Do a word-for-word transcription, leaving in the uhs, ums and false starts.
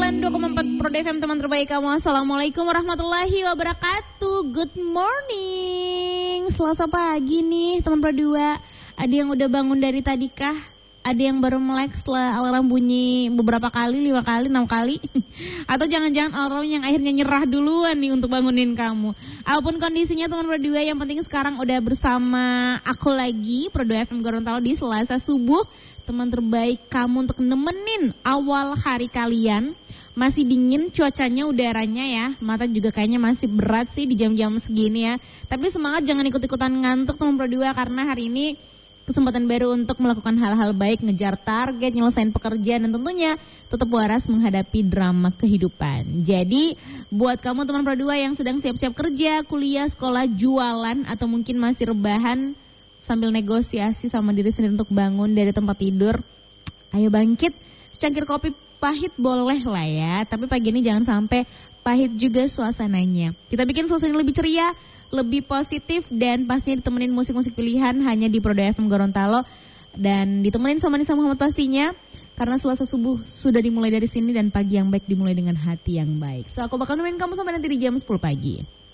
sembilan puluh dua koma empat Pro F M, teman terbaik kamu. Assalamualaikum warahmatullahi wabarakatuh. Good morning. Selasa pagi nih teman Pro dua. Ada yang udah bangun dari tadi kah? Ada yang baru melek setelah alarm bunyi beberapa kali, lima kali, enam kali? Atau jangan-jangan orang yang akhirnya nyerah duluan nih untuk bangunin kamu? Apapun kondisinya teman Pro dua, yang penting sekarang udah bersama aku lagi, Pro dua F M Gorontalo di Selasa subuh. Teman terbaik kamu untuk nemenin awal hari kalian. Masih dingin cuacanya, udaranya ya. Mata juga kayaknya masih berat sih di jam-jam segini ya. Tapi semangat, jangan ikut-ikutan ngantuk teman Pro dua, karena hari ini kesempatan baru untuk melakukan hal-hal baik, ngejar target, nyelesain pekerjaan, dan tentunya tetap waras menghadapi drama kehidupan. Jadi buat kamu teman Pro dua yang sedang siap-siap kerja, kuliah, sekolah, jualan, atau mungkin masih rebahan sambil negosiasi sama diri sendiri untuk bangun dari tempat tidur, ayo bangkit. Secangkir kopi pahit boleh lah ya, tapi pagi ini jangan sampai pahit juga suasananya. Kita bikin suasana lebih ceria, lebih positif, dan pastinya ditemenin musik-musik pilihan hanya di Pro dua F M Gorontalo. Dan ditemenin sama Nisa Muhammad pastinya, karena Selasa subuh sudah dimulai dari sini dan pagi yang baik dimulai dengan hati yang baik. So aku bakal nemenin kamu sampai nanti di jam sepuluh pagi.